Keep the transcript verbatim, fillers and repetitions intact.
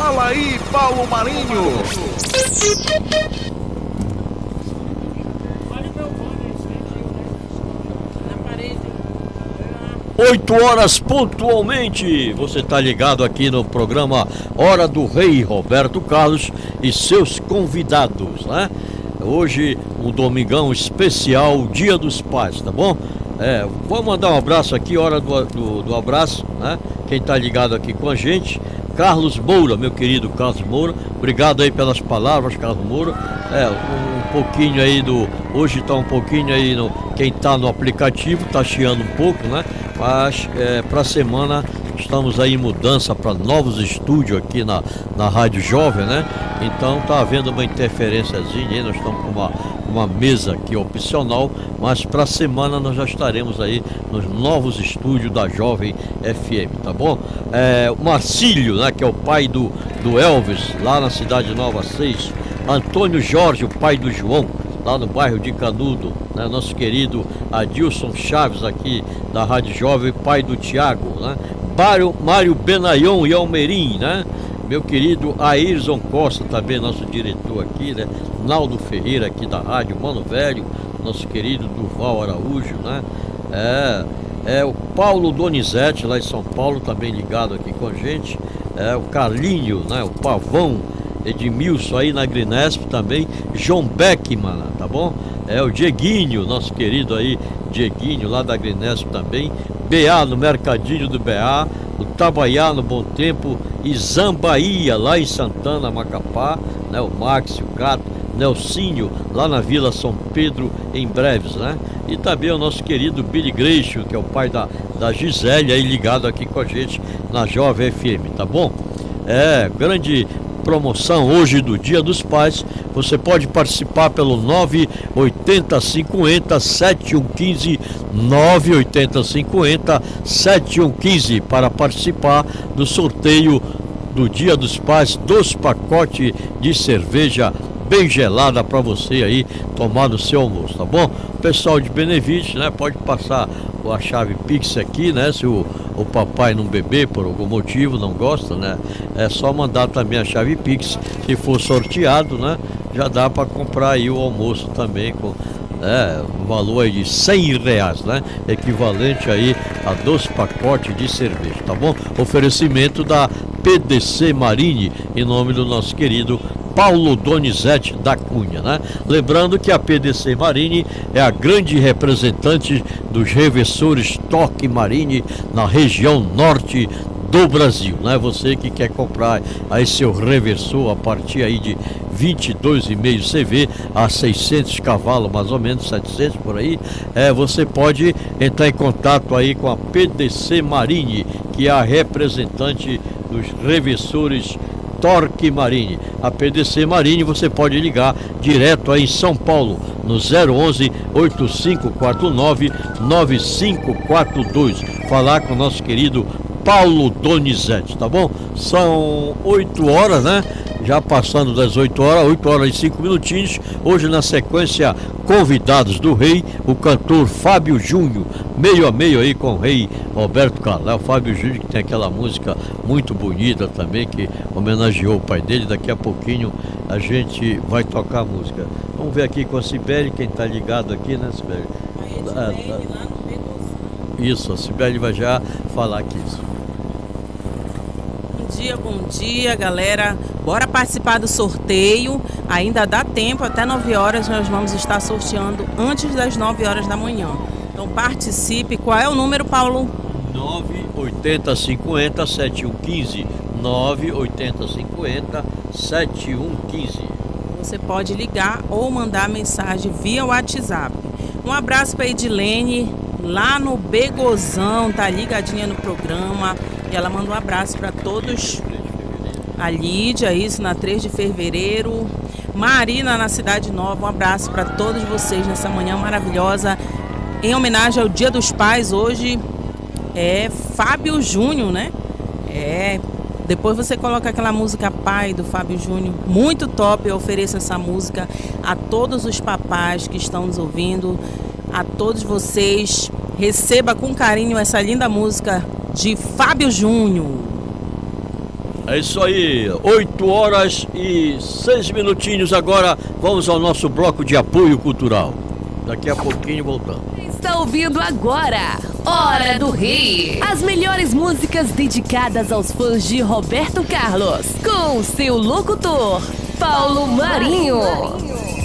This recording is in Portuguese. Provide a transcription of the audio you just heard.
Fala aí, Paulo Marinho. oito horas pontualmente, você está ligado aqui no programa Hora do Rei, Roberto Carlos e seus convidados, né? Hoje um domingão especial, Dia dos Pais, tá bom? É, vou mandar um abraço aqui, hora do, do, do abraço, né? Quem está ligado aqui com a gente, Carlos Moura, meu querido Carlos Moura, obrigado aí pelas palavras, Carlos Moura. É, um, um pouquinho aí do, hoje está um pouquinho aí, no, quem está no aplicativo, está chiando um pouco, né? Mas é, para a semana estamos aí em mudança para novos estúdios aqui na, na Rádio Jovem, né? Então tá havendo uma interferênciazinha aí, nós estamos com uma, uma mesa aqui opcional, mas para a semana nós já estaremos aí nos novos estúdios da Jovem F M, tá bom? É, o Marcílio, né, que é o pai do, do Elvis, lá na Cidade Nova seis, Antônio Jorge, o pai do João, lá no bairro de Canudo, né? Nosso querido Adilson Chaves aqui da Rádio Jovem, pai do Tiago, né? Mário, Mário Benayon e Almerim, né? Meu querido Ayrton Costa, também nosso diretor aqui, né? Naldo Ferreira aqui da Rádio Mano Velho, nosso querido Durval Araújo, né? É, é o Paulo Donizete lá em São Paulo, também ligado aqui com a gente. É o Carlinho, né? O Pavão, Edmilson aí na Grinesp também, João Beckman, tá bom? É o Dieguinho, nosso querido aí, Dieguinho lá da Grinesp também, B A no Mercadinho do B A, o Tabaiá no Bom Tempo e Zambaía lá em Santana, Macapá, né? O Max, o Gato, Nelsinho lá na Vila São Pedro, em breves, né? E também o nosso querido Billy Greixo, que é o pai da, da Gisele, aí ligado aqui com a gente na Jovem F M, tá bom? É, grande promoção hoje do Dia dos Pais. Você pode participar pelo nove oito zero cinco zero sete um um cinco, nove oito zero cinco zero sete um um cinco, para participar do sorteio do Dia dos Pais, dos pacotes de cerveja bem gelada para você aí tomar no seu almoço, tá bom? O pessoal de Benevite, né, pode passar a chave Pix aqui, né, se o, o papai não beber por algum motivo, não gosta, né, é só mandar também a chave Pix. Se for sorteado, né, já dá para comprar aí o almoço também com, né, um valor aí de cem reais, né, equivalente aí a dois pacotes de cerveja, tá bom? Oferecimento da P D C Marine, em nome do nosso querido Paulo Donizete da Cunha, né? Lembrando que a P D C Marine é a grande representante dos revessores Torque Marine na região norte do Brasil, né? Você que quer comprar aí seu reversor a partir aí de vinte e dois vírgula cinco C V a seiscentos cavalos, mais ou menos setecentos por aí, é, você pode entrar em contato aí com a P D C Marine, que é a representante dos revessores Torque Marine. A P D C Marine você pode ligar direto aí em São Paulo no zero onze oito cinco quatro nove nove cinco quatro dois. Falar com o nosso querido Paulo Donizete, tá bom? São oito horas, né? Já passando das oito horas, oito horas e cinco minutinhos. Hoje na sequência, convidados do rei, o cantor Fábio Júnior, meio a meio aí com o rei Roberto Carlos. O Fábio Júnior, que tem aquela música muito bonita também, que homenageou o pai dele. Daqui a pouquinho a gente vai tocar a música. Vamos ver aqui com a Cibele, quem tá ligado aqui, né, Cibele? Ah, tá. Isso, a Cibele vai já falar aqui isso. Bom dia, bom dia, galera. Bora participar do sorteio. Ainda dá tempo, até nove horas nós vamos estar sorteando antes das nove horas da manhã. Então participe. Qual é o número, Paulo? nove oito zero cinco zero sete um um cinco. nove oito zero cinco zero sete um um cinco. Você pode ligar ou mandar mensagem via WhatsApp. Um abraço para a Edilene, lá no Begozão, tá ligadinha no programa. E ela manda um abraço para todos. A Lídia, isso, na três de fevereiro. Marina, na Cidade Nova. Um abraço para todos vocês nessa manhã maravilhosa. Em homenagem ao Dia dos Pais, hoje é Fábio Júnior, né? É. Depois você coloca aquela música Pai do Fábio Júnior. Muito top. Eu ofereço essa música a todos os papais que estão nos ouvindo. A todos vocês. Receba com carinho essa linda música de Fábio Júnior. É isso aí, oito horas e seis minutinhos agora. Vamos ao nosso bloco de apoio cultural. Daqui a pouquinho voltamos. Está ouvindo agora Hora do Rei. As melhores músicas dedicadas aos fãs de Roberto Carlos, com seu locutor, Paulo Marinho.